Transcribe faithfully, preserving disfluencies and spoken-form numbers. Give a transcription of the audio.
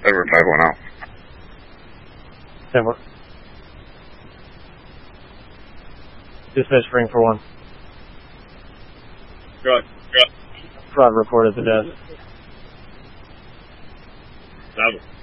Edward five one out. ten four. Dispatch ring for one. Good. Good. Fraud report at the desk. Seven.